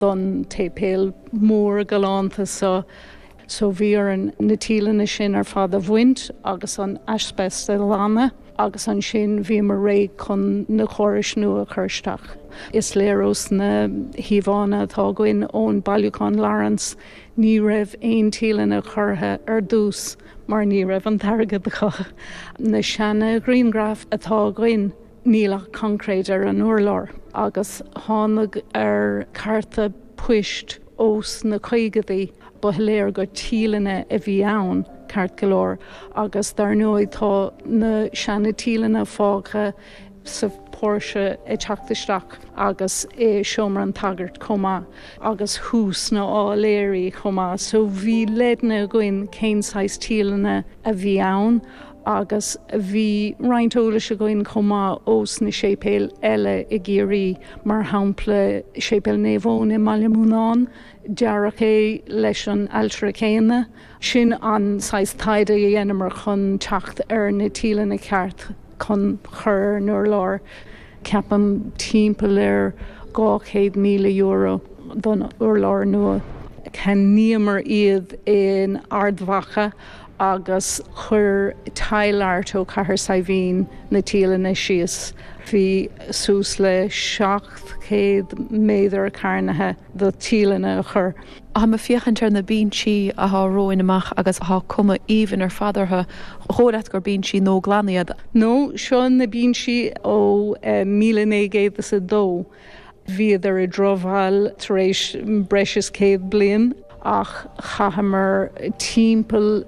don tépéal mór galanta so bhí an na tílanna sin ar fad a bhaint agus an aispéiste lána agus an sin bhí mar ré chun na chórais nua chuirsteach. Is léarús na híomhána atá goin ón Bailiúchán Lawrence ní raibh aon tílanna churtha ar dús mar ní raibh an targad acha. Na seanna Greengraf atá goin nílach concrete ar an urlár agus tháinig ar carta puist os na chuigadaí ba léir go tílanna a bhí ann cart golóir agus dar nuaid tá na seanna tílanna fágtha sa Porsche i teachtasteach agus é seomar an tagart comá agus hús na áléirí comá so bhí leidna goin céinsáis tílanna a bhí ann agus bhí rointeolalas a goin comá os na sépéal eile i ggéirí mar hampla sépéal néomhón i Mallamúnán dearach é leis an altra céanna sin an sais taide a dhéanamar chun teacht ar na tílanna ceart chun chur nuair lár ceapam timpeall ar €200,000 don urlár nua. Can níomar iad in ardmhacha agus chur taileart ó chathair saibhín na tílanna síos. Bhí sús le 700 méadar carnathe do tílanna a chur. Ha ma fiochantar na bíntí a há róin amach agus há cuma íhan ar fadartha chórat gur bíntí nó glanaiad. No, sean na bíntí ó 1902. Bhíad ar I dtromhthall tar éis breis 100 bliain ach chahamar timpeall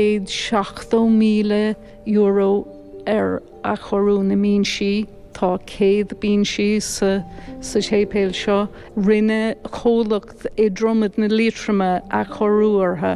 €170,000 ar a chorú na bíntí. Tá 100 bíntí sa sépéal seo rinne chólacht I dromad na lítrama a chorúartha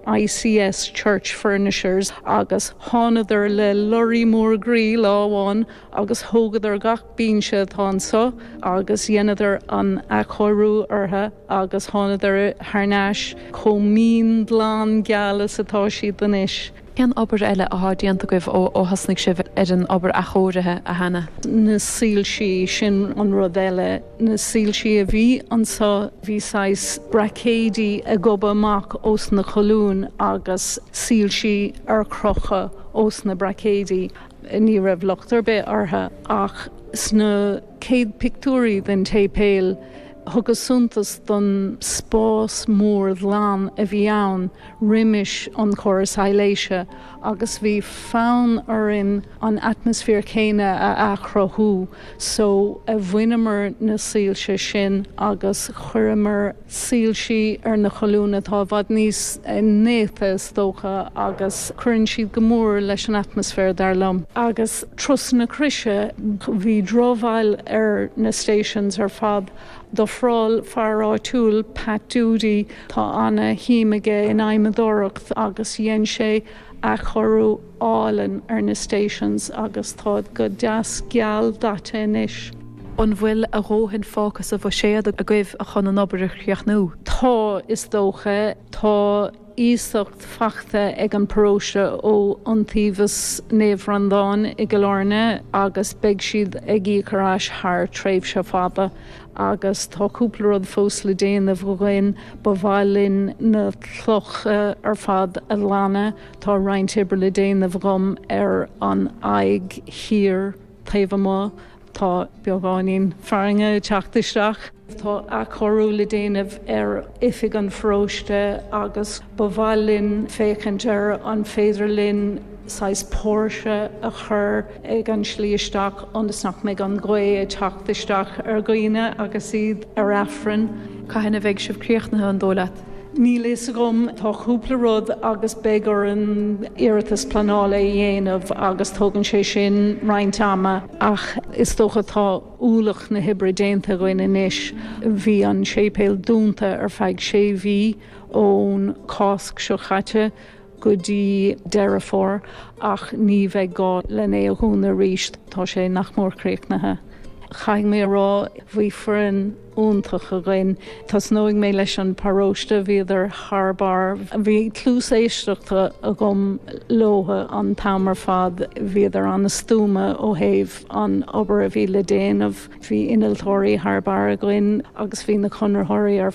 ICS Church Furnishers agus tháinar le lorí mór grí láháin agus thógadar gach bíntse tánsa agus dhéanadar an a chorúartha agus tháinar thnáis comín glán gealas atá siad den isis. Cean obair eile a hádianta goibh ó hasnig sibh ar an obair a chóirithe a hana. Na sílsí sin an rud eile, na sílsí a bhí ansá bhí sais bracéidí a goba amach os na choulún agus sílsí ar crocha os na bracéidí. Ní raibh luchtar be ortha ach sna 100 pictúrí den tépéal thugus suntas don spás mór lán a bhí ann riimiis an choras eiléise agus bhí fán in an atmosfér céine a achrathú so a bhuiineamar na sílse sin agus chuireamar sílsí ar na choulúna tá bhd níos néithe tócha agus chuireann siad go mór leis an atmosfér dar lom. Agus trus na crise bhí dtromhthall ar na stations ar fad do fráil fearáitiúil Pat Doody tá anna híimeige in aimimeadóireacht agus dhéan sé a chorú álan ar na stations agus tá go deas geal data inis. An bhfuil a róhann fácas a bh séad a goibh a chun an obair cheachnú. Tá is dócha tá ísacht fachta ag an próise ó antíomhas néamhrandáin I go Lárne agus beag siad ag ícarás thar tréimh se fada agus tá cúpla rud fós le déanamh go ghain ba bhailinn na tlocha ar fad a lána tá roinnt ibre le déanamh gom ar an aig hir taobh má tá beagáinín faringe teachtasteach. Tá a chorú le déanamh ar ifig an phróiste agus ba bhailinn fécintear an féidirlinn sais Porsche a chur ag an slíisteach andasnach méid an gcué a teachtasteach ar gcuoine agus iad ar affran. Caithna bheidh sibh críochnathe an dólaat. Ní léas gom tá chúpla rud agus beag an iiritas planála dhéanamh agus tógann sé sin roinnt ama ach is tócha tá úlach na hibre déanta goin inis bhí an sépéal dúnta ar feadh sé bhí ón cásc seo chaite go dtí deire fór ach ní bheith gá le éochúna ríist tá sé nach mór críochnathe. chaing mé rá bhí foran úntaach a gin. Tás nóig mé leis an paróiste bhíidir Harbar. Bhí tlús éisteachta a gom lótha an tamar fad bhíidir an stúma ó héh an obair a bhí le déanamh hí inaltóirí Harbar a gin agus bhí na conarthirí ar